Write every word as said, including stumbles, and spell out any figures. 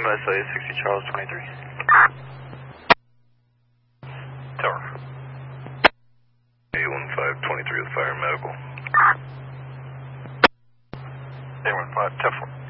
S A sixty Charles twenty-three. Tower. A one five twenty-three with fire and medical. A one five, ten four.